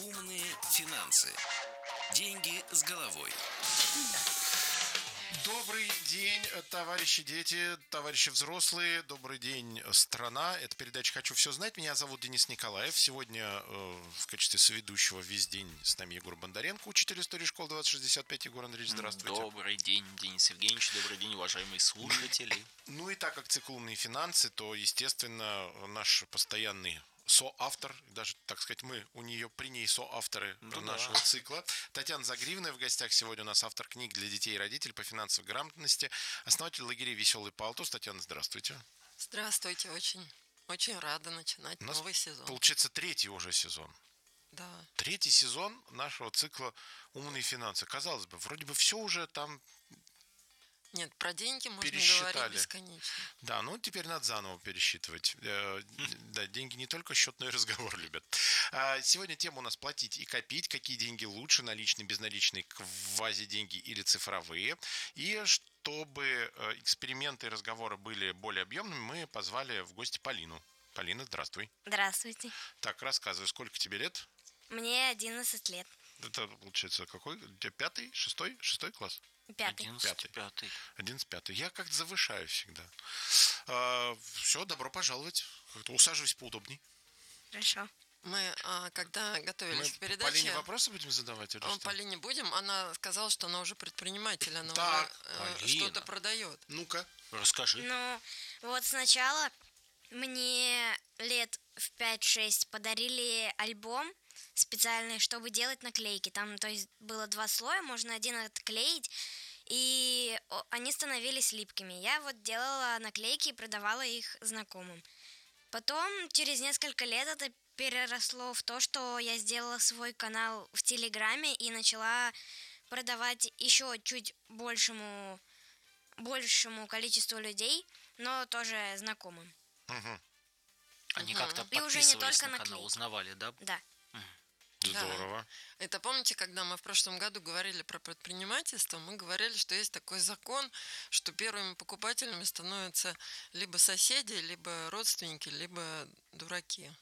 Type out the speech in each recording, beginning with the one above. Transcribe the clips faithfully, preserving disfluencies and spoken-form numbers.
Умные финансы. Деньги с головой. Добрый день, товарищи дети, товарищи взрослые, добрый день, страна. Это передача «Хочу все знать». Меня зовут Денис Николаев. Сегодня э, в качестве соведущего весь день с нами Егор Бондаренко, учитель истории школы двадцать шестьдесят пять. Егор Андреевич, здравствуйте. Добрый день, Денис Евгеньевич, добрый день, уважаемые слушатели. Ну и так как цикл «Умные финансы», то, естественно, наш постоянный соавтор, даже, так сказать, мы у нее при ней соавторы Ну нашего да. цикла. Татьяна Загривная в гостях сегодня у нас, автор книг для детей и родителей по финансовой грамотности, основатель лагерей «Веселый Палтус». Татьяна, здравствуйте. Здравствуйте, очень, очень рада начинать У нас новый сезон. Получается третий уже сезон. Да. Третий сезон нашего цикла «Умные финансы». Казалось бы, вроде бы все уже там, Нет, про деньги можно пересчитали. говорить бесконечно. да, ну теперь надо заново пересчитывать. Э, Да, деньги не только счет, но и разговор любят. А, Сегодня тема у нас «Платить и копить». Какие деньги лучше, наличные, безналичные, квази-деньги или цифровые. И чтобы э, эксперименты и разговоры были более объемными, мы позвали в гости Полину. Полина, здравствуй. Здравствуйте. Так, рассказывай, сколько тебе лет? Мне одиннадцать лет. Это, получается, какой? У тебя пятый, шестой, шестой класс? Пятый. Одиннадцатый, пятый. Одиннадцать, пятый. Я как-то завышаю всегда. Все, добро пожаловать. Как-то усаживайся поудобней. Хорошо. Мы, а, когда готовились Мы к передаче, Полине вопросы будем задавать или а, что? Полине будем, она сказала, что она уже предприниматель, она Так, уже э, Полина. что-то продает. Ну-ка. Расскажи. Ну, вот сначала мне лет в пять-шесть подарили альбом специальный, чтобы делать наклейки. Там, то есть, было два слоя, можно один отклеить, и о, они становились липкими. Я вот делала наклейки и продавала их знакомым. Потом, через несколько лет, это переросло в то, что я сделала свой канал в Телеграме и начала продавать еще чуть большему, большему количеству людей, но тоже знакомым. Мгм. Они Мгм. как-то И уже не подписывались только на канал, наклейки. узнавали, да? Да. Здорово. Это помните, когда мы в прошлом году говорили про предпринимательство, мы говорили, что есть такой закон, что первыми покупателями становятся либо соседи, либо родственники, либо дураки.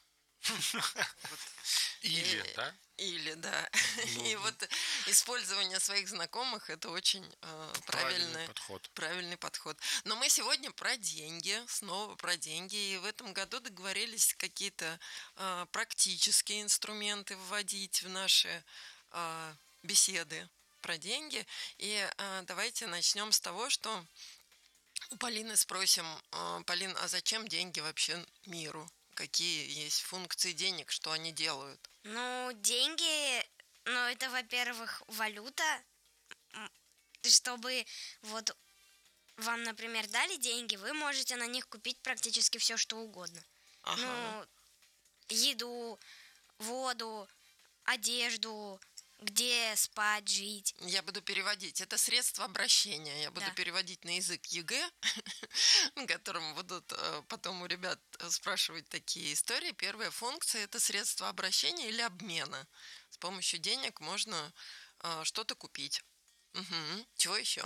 Или, И- да? Или, да. Ну, И вот использование своих знакомых – это очень э, Правильный правильный, подход. правильный подход. Но мы сегодня про деньги, снова про деньги. И в этом году договорились какие-то э, практические инструменты вводить в наши э, беседы про деньги. И э, давайте начнем с того, что у Полины спросим: э, Полин, а зачем деньги вообще миру? Какие есть функции денег, что они делают? Ну, деньги, ну, это, во-первых, валюта, м, чтобы вот вам, например, дали деньги, вы можете на них купить практически все, что угодно. Ага. Ну, еду, воду, одежду, где спать, жить. Я буду переводить. Это средство обращения. Я буду Да. переводить на язык ЕГЭ, которым будут э, потом у ребят э, спрашивать такие истории. Первая функция – это средство обращения или обмена. С помощью денег можно э, что-то купить. Мгм. Чего еще?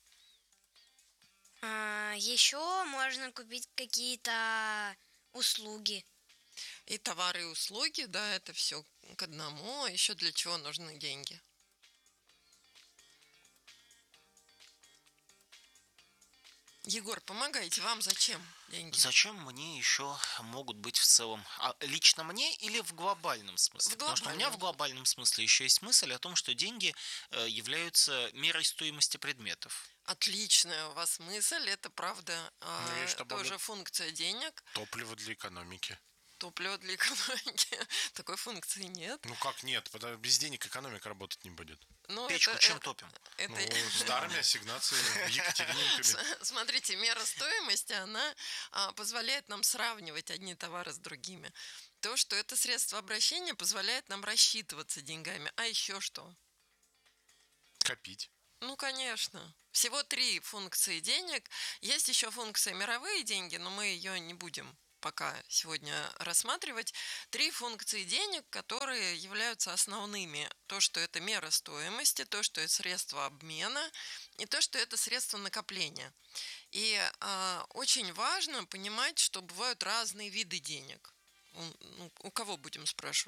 еще можно купить какие-то услуги. И товары и услуги, да, это все к одному. Еще для чего нужны деньги? Егор, помогайте. Вам зачем деньги? Зачем мне еще могут быть в целом? А лично мне или в глобальном смысле? В Потому что у меня в глобальном. глобальном смысле еще есть мысль о том, что деньги э, являются мерой стоимости предметов. Отличная у вас мысль, это правда а, Ну, и чтобы тоже оно- функция денег, Топливо для экономики. топливо для экономики. Такой функции нет. Ну как нет? Потому- Без денег экономика работать не будет. Но Печку это- чем это- топим? это- Ну, старыми ассигнациями, Екатерининками. С- Смотрите, мера стоимости, она а, позволяет нам сравнивать одни товары с другими. То, что это средство обращения, позволяет нам рассчитываться деньгами. А еще что? Копить. Ну, конечно. Всего три функции денег. Есть еще функция мировые деньги, но мы ее не будем пока сегодня рассматривать. Три функции денег, которые являются основными. То, что это мера стоимости, то, что это средство обмена, и то, что это средство накопления. И э, очень важно понимать, что бывают разные виды денег. У, ну, у кого будем спрашивать?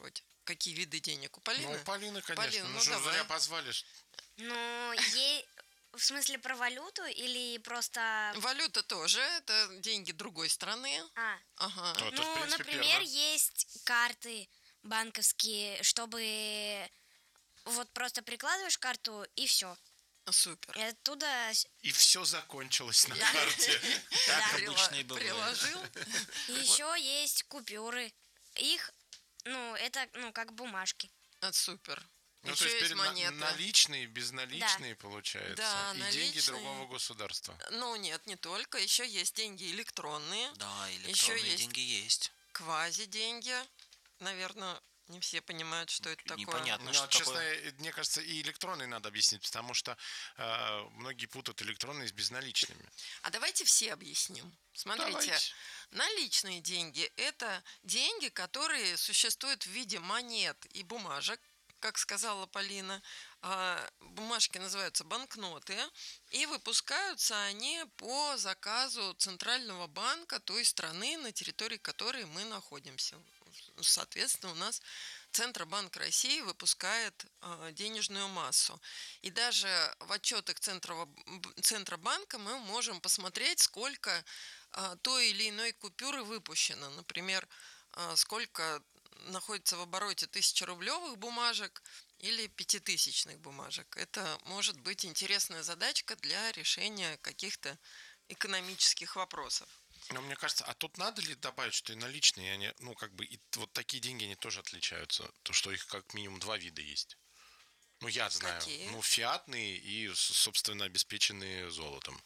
какие виды денег? У Полины? Ну, Полина, конечно. Полина, ну, ну, что давай. зря позвали. Ну, ей... В смысле про валюту или просто... Валюта тоже, это деньги другой страны. А, Ага. Вот. Это, в ну, принципе, например, первое. есть карты банковские, чтобы вот просто прикладываешь карту и все. Супер. И оттуда... с- И все закончилось на Да. карте. Так Да. обычно и бывает. Приложил. И еще есть купюры. Их, ну, это, ну, как бумажки. А, супер. Ну, Еще то есть есть перед на- монеты. наличные, безналичные, получается. Да, и деньги наличные. другого государства. Ну, нет, не только. Еще есть деньги электронные, Да, Еще электронные есть деньги есть. квази-деньги. Наверное, не все понимают, что это такое. Непонятно, Ну, что вот, честно, такое. э, мне кажется, и электронные надо объяснить, потому что э, многие путают электронные с безналичными. А давайте все объясним. Смотрите, Давайте. наличные деньги – это деньги, которые существуют в виде монет и бумажек, как сказала Полина. А, Бумажки называются банкноты, и выпускаются они по заказу Центрального банка той страны, на территории которой мы находимся. Соответственно, у нас Центробанк России выпускает а, денежную массу. И даже в отчетах Центрова- б- Центробанка мы можем посмотреть, сколько а, той или иной купюры выпущено. Например, а, сколько находится в обороте тысячерублевых бумажек или пятитысячных бумажек. Это может быть интересная задачка для решения каких-то экономических вопросов. Но мне кажется, а тут надо ли добавить, что и наличные, и они, ну, как бы, и вот такие деньги, они тоже отличаются. То, что их как минимум два вида есть. Ну, я знаю. Какие? Ну, фиатные и, с- собственно, обеспеченные золотом.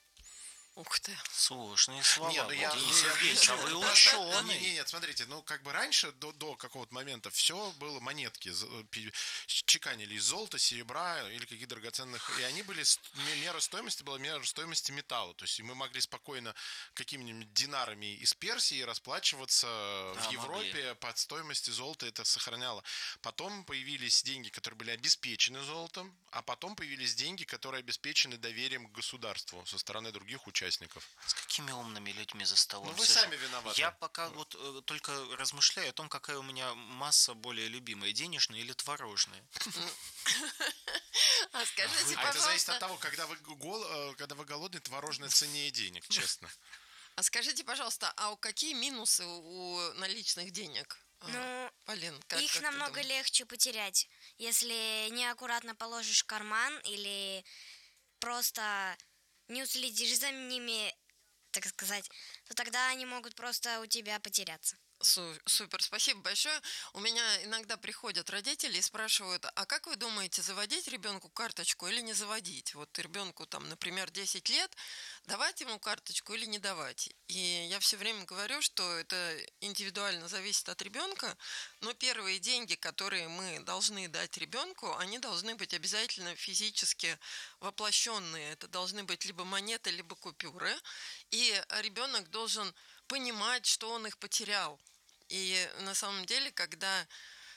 Ух ты. Слушные слова. Не, ну я- Владимир я Сергеевич, а объясню. вы Просто- ученый. Не, не, нет, смотрите, ну как бы раньше, до, до какого-то момента, все было монетки, з- пи- чеканили из золота, серебра или каких-то драгоценных, и они были, ст- ме- мера стоимости была мера стоимости металла, то есть мы могли спокойно какими-нибудь динарами из Персии расплачиваться в Да, Европе под стоимостью золота, это сохраняло. Потом появились деньги, которые были обеспечены золотом, а потом появились деньги, которые обеспечены доверием к государству со стороны других участников. С какими умными людьми за столом Ну, вы сижу? сами виноваты. Я пока вот э, только размышляю о том, какая у меня масса более любимая, денежная или творожная. А скажите, А это зависит от пожалуйста, того, когда вы, гол, э, когда вы голодный, творожное ценнее денег, честно. а скажите, пожалуйста, а у какие минусы у наличных денег? А, Ну, Полин, как, их как ты намного думаешь? легче потерять, если неаккуратно положишь в карман или просто не уследишь за ними, так сказать, то тогда они могут просто у тебя потеряться. Су- Супер, спасибо большое. У меня иногда приходят родители и спрашивают, а как вы думаете, заводить ребенку карточку или не заводить? Вот ребенку там, например, десять лет, давать ему карточку или не давать? И я все время говорю, что это индивидуально зависит от ребенка, но первые деньги, которые мы должны дать ребенку, они должны быть обязательно физически воплощенные. Это должны быть либо монеты, либо купюры. И ребенок должен понимать, что он их потерял. И на самом деле, когда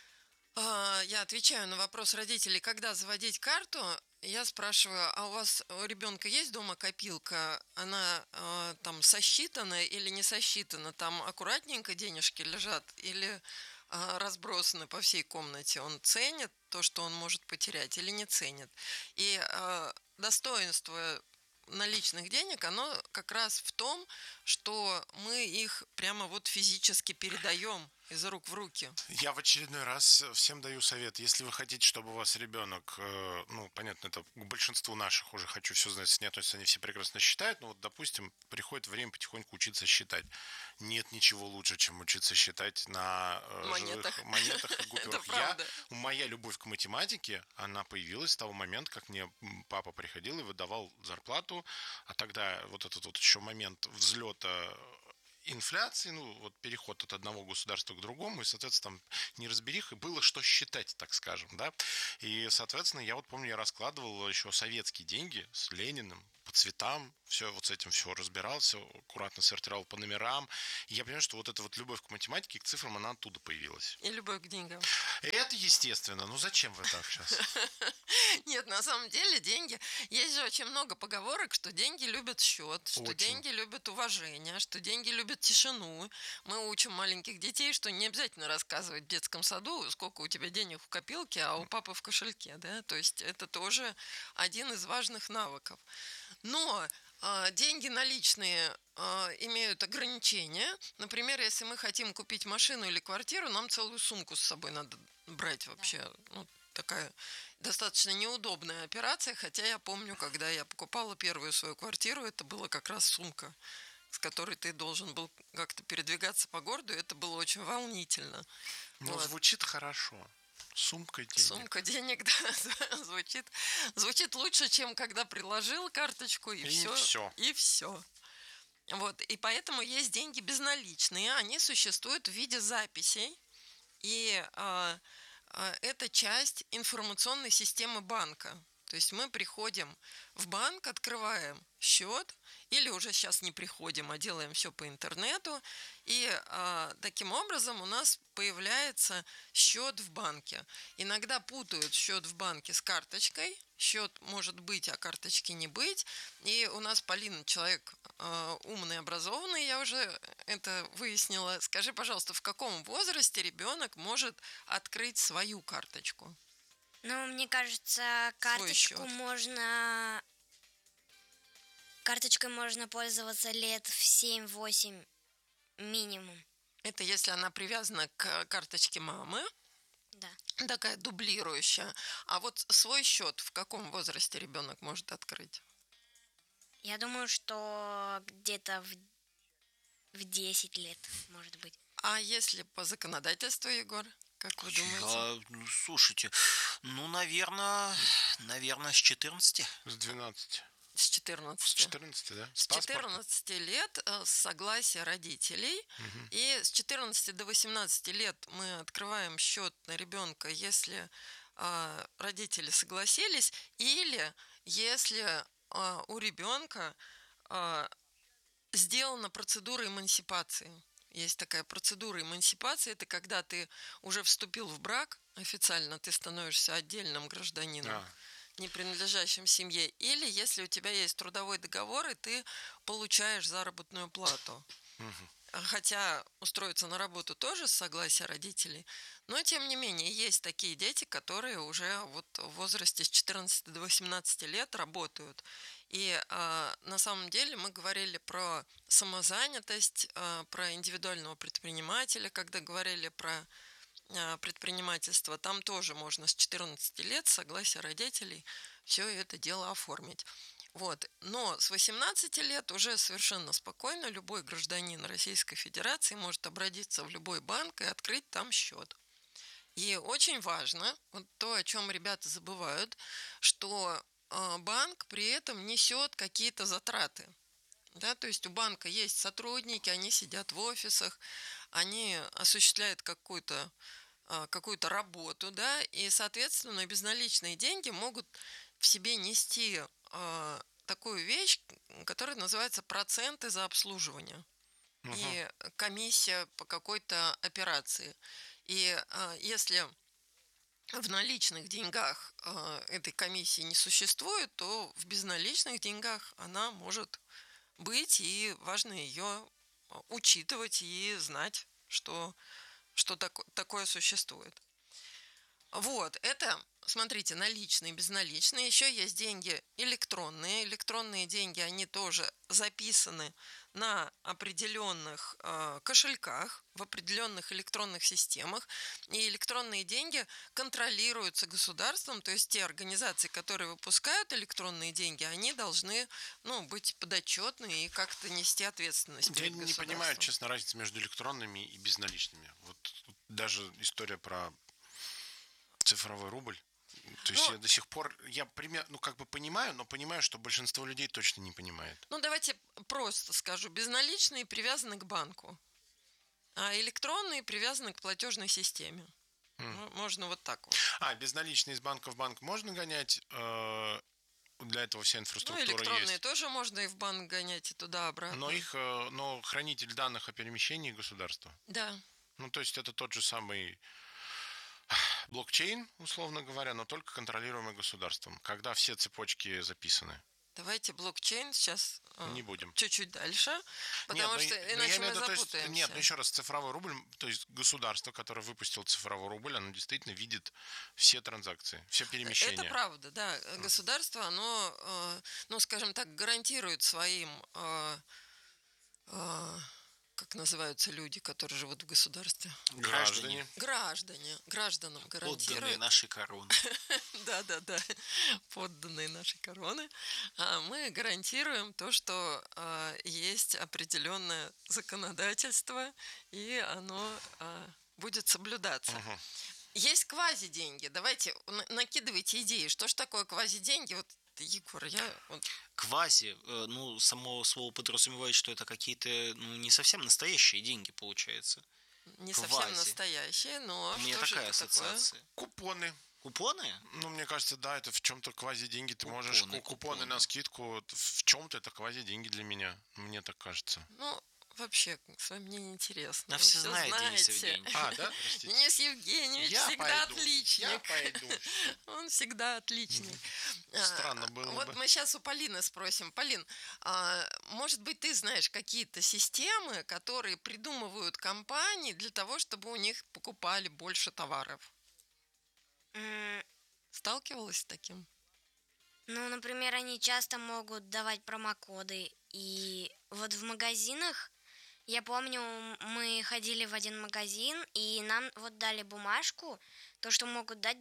а, я отвечаю на вопрос родителей, когда заводить карту, я спрашиваю, а у вас у ребенка есть дома копилка? Она а, там сосчитана или не сосчитана? Там аккуратненько денежки лежат или а, разбросаны по всей комнате? Он ценит то, что он может потерять, или не ценит? И а, достоинство наличных денег, оно как раз в том, что мы их прямо вот физически передаем из рук в руки. Я в очередной раз всем даю совет. Если вы хотите, чтобы у вас ребенок, э, ну, понятно, это к большинству наших уже хочу все знать, с ней относятся, они все прекрасно считают, но вот, допустим, приходит время потихоньку учиться считать. Нет ничего лучше, чем учиться считать на э, Монетах. живых монетах и Это купюрах. Я, правда. моя любовь к математике, она появилась с того момента, как мне м, папа приходил и выдавал зарплату, а тогда вот этот вот еще момент взлета инфляции, ну, вот переход от одного государства к другому, и, соответственно, там неразбериха, было что считать, так скажем, да, и, соответственно, я вот помню, я раскладывал еще советские деньги с Лениным, по цветам, все вот с этим все разбирался, аккуратно сортировал по номерам. И я понимаю, что вот эта вот любовь к математике, к цифрам, она оттуда появилась. И любовь к деньгам. И это естественно. Ну зачем вы так сейчас? Нет, на самом деле деньги... Есть же очень много поговорок, что деньги любят счет, что Очень. деньги любят уважение, что деньги любят тишину. Мы учим маленьких детей, что не обязательно рассказывать в детском саду, сколько у тебя денег в копилке, а у папы в кошельке, да? То есть это тоже один из важных навыков. Но э, деньги наличные э, имеют ограничения. Например, если мы хотим купить машину или квартиру, нам целую сумку с собой надо брать вообще. Да. Ну, такая достаточно неудобная операция, хотя я помню, когда я покупала первую свою квартиру, это была как раз сумка, с которой ты должен был как-то передвигаться по городу, и это было очень волнительно. Ну, вот. Звучит хорошо. Сумка денег. Сумка денег, да, звучит, звучит лучше, чем когда приложил карточку, и, И все, всё. и все. Вот, и поэтому есть деньги безналичные, они существуют в виде записей, и а, а, это часть информационной системы банка. То есть мы приходим в банк, открываем счет, или уже сейчас не приходим, а делаем все по интернету, и а, таким образом у нас появляется счет в банке. Иногда путают счет в банке с карточкой, счет может быть, а карточки не быть. И у нас Полина человек а, умный, образованный, я уже это выяснила. Скажи, пожалуйста, в каком возрасте ребенок может открыть свою карточку? Ну, мне кажется, карточку счет. можно... Карточкой можно пользоваться лет в семь-восемь минимум. Это если она привязана к карточке мамы, Да. такая дублирующая. А вот свой счет в каком возрасте ребенок может открыть? Я думаю, что где-то в, в десять лет, может быть. А если по законодательству, Егор, как вы думаете? Я, ну, слушайте, ну, наверное, наверное, с четырнадцати. С двенадцати. С С четырнадцати. четырнадцати, да? С паспортом? четырнадцати лет э, с согласия родителей. Мгм. И с четырнадцати до восемнадцати лет мы открываем счет на ребенка, если э, родители согласились, или если э, у ребенка э, сделана процедура эмансипации. Есть такая процедура эмансипации, это когда ты уже вступил в брак, официально ты становишься отдельным гражданином, А, не принадлежащим семье, или если у тебя есть трудовой договор, и ты получаешь заработную плату. мгм. Хотя устроиться на работу тоже с согласия родителей, но тем не менее есть такие дети, которые уже вот в возрасте с четырнадцати до восемнадцати лет работают. И а, на самом деле мы говорили про самозанятость, а, про индивидуального предпринимателя, когда говорили про а, предпринимательство, там тоже можно с четырнадцати лет с согласия родителей все это дело оформить. Вот. Но с восемнадцати лет уже совершенно спокойно любой гражданин Российской Федерации может обратиться в любой банк и открыть там счет. И очень важно, вот то, о чем ребята забывают, что э, банк при этом несет какие-то затраты. Да, то есть у банка есть сотрудники, они сидят в офисах, они осуществляют какую-то, э, какую-то работу, да, и, соответственно, безналичные деньги могут в себе нести э, такую вещь, которая называется проценты за обслуживание Мгм. и комиссия по какой-то операции. И э, если в наличных деньгах э, этой комиссии не существует, то в безналичных деньгах она может быть, и важно ее учитывать и знать, что, что тако- такое существует. Вот, это, смотрите, наличные, безналичные. Еще есть деньги электронные. Электронные деньги, они тоже записаны на определенных э, кошельках, в определенных электронных системах. И электронные деньги контролируются государством, то есть те организации, которые выпускают электронные деньги, они должны, ну, быть подотчетны и как-то нести ответственность Я перед не государством. понимаю, честно, разницы между электронными и безналичными. Вот тут даже история про цифровой рубль. То есть Ну, я до сих пор, я примерно, ну как бы понимаю, но понимаю, что большинство людей точно не понимает. Ну, давайте просто скажу. Безналичные привязаны к банку, а электронные привязаны к платежной системе. М. Ну, можно вот так вот. А, безналичные из банка в банк можно гонять, э, для этого вся Ну, инфраструктура электронные есть. тоже можно и в банк гонять, и туда-обратно. Но их, э, но хранитель данных о перемещении государства. Да. Ну, то есть это тот же самый блокчейн, условно говоря, но только контролируемый государством, когда все цепочки записаны. Давайте блокчейн сейчас э, Не будем. чуть-чуть дальше, потому Нет, ну, что и- ну, я иначе имею мы в виду, то есть, запутаемся. нет, ну еще раз, цифровой рубль, то есть государство, которое выпустило цифровой рубль, оно действительно видит все транзакции, все перемещения. Это правда, да. Государство, оно, э, ну, скажем так, гарантирует своим, э, э, как называются люди, которые живут в государстве? Граждане. Граждане. Гражданам Подданные гарантируют. нашей короны. Да, да, да. Подданные нашей короны. А мы гарантируем то, что э, есть определенное законодательство, и оно э, будет соблюдаться. Мгм. Есть квази-деньги. Давайте на- накидывайте идеи. Что ж такое квази-деньги? Вот, Егор, я... вот- Квази, э, ну, само слово подразумевает, что это какие-то, ну, не совсем настоящие деньги, получается. не Квази. совсем настоящие, но У меня что же такая это такое? ассоциация. Купоны. Купоны? Ну, мне кажется, да, это в чем-то квази-деньги. Ты Купоны, можешь ку- купоны купоны. на скидку. вот В чем-то это квази-деньги для меня. Мне так кажется. Ну, вообще, с вами мне неинтересно. Да Вы все всё знает Денис знаете. Евгеньевич. А, да? Простите. Денис Евгеньевич Я всегда пойду. отличник. Я пойду. Он всегда отличный. А, Странно было Вот бы. мы сейчас у Полины спросим. Полин, а, может быть, ты знаешь какие-то системы, которые придумывают компании для того, чтобы у них покупали больше товаров? М, Сталкивалась с таким? Ну, например, они часто могут давать промокоды. И вот в магазинах, я помню, мы ходили в один магазин, и нам вот дали бумажку, то, что могут дать,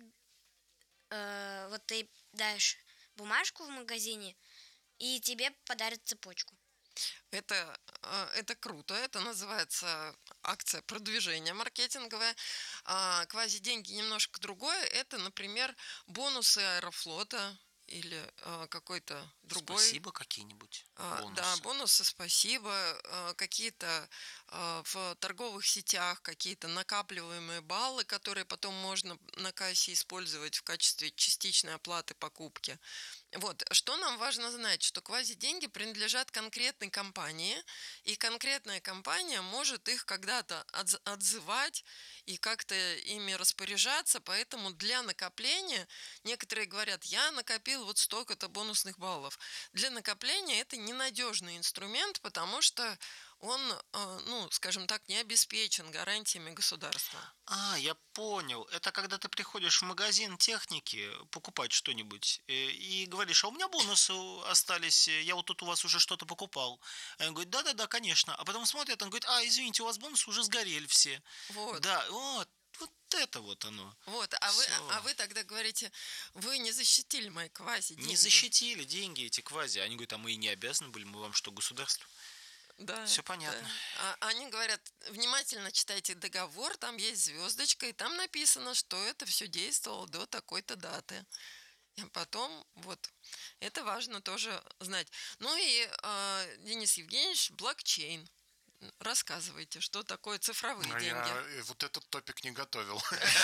э, вот ты даешь бумажку в магазине, и тебе подарят цепочку. Это, э, это круто. Это называется акция продвижения маркетинговая. А квази-деньги немножко другое. Это, например, бонусы Аэрофлота или э, какой-то другой. Спасибо какие-нибудь А, бонусы. Да, бонусы, спасибо. А, Какие-то а, в торговых сетях какие-то накапливаемые баллы, которые потом можно на кассе использовать в качестве частичной оплаты покупки. Вот, что нам важно знать, что квази-деньги принадлежат конкретной компании, и конкретная компания может их когда-то отз- отзывать и как-то ими распоряжаться, поэтому для накопления, некоторые говорят, я накопил вот столько-то бонусных баллов. Для накопления это ненадежный инструмент, потому что он, э, ну, скажем так, не обеспечен гарантиями государства. А, я понял. Это когда ты приходишь в магазин техники покупать что-нибудь э, и говоришь, а у меня бонусы остались, э, я вот тут у вас уже что-то покупал. А он говорит, да-да-да, конечно. А потом смотрит, он говорит, а, извините, у вас бонусы уже сгорели все. Вот. Да, вот, вот это вот оно. Вот, а вы, Всё. а вы тогда говорите, вы не защитили мои квази-деньги. Не защитили деньги эти квази. Они говорят, а мы и не обязаны были, мы вам что, государство? Да, Всё понятно. да. А они говорят, внимательно читайте договор, там есть звездочка, и там написано, что это все действовало до такой-то даты. А потом, вот, это важно тоже знать. Ну и, э, Денис Евгеньевич, блокчейн. Рассказывайте, что такое цифровые А деньги. я э, вот этот топик не готовил.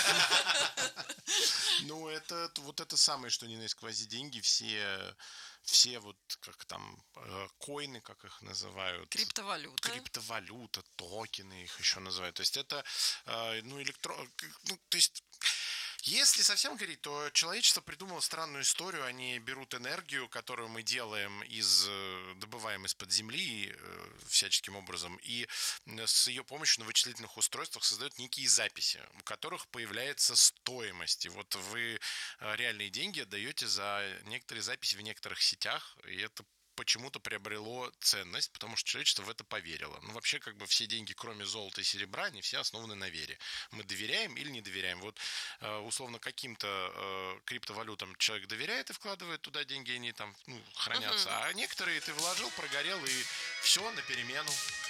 Ну, это вот это самое, что ни на есть квази-деньги, все, все вот как там э, коины, как их называют. Криптовалюта. Криптовалюта, токены их еще называют. То есть это, э, ну, электро... Ну, то есть если совсем говорить, то человечество придумало странную историю. Они берут энергию, которую мы делаем из, э, добываем из-под земли э, всяческим образом, и э, с ее помощью на вычислительных устройствах создают некие записи, у которых появляется стоимость. И вот вы э, реальные деньги отдаете за некоторые записи в некоторых сетях, и это почему-то приобрело ценность, потому что человечество в это поверило. Ну, вообще, как бы все деньги, кроме золота и серебра, они все основаны на вере. Мы доверяем или не доверяем. Вот, э, условно, каким-то э, криптовалютам человек доверяет и вкладывает туда деньги, они там, ну, хранятся. А некоторые ты вложил, прогорел, и все на перемену.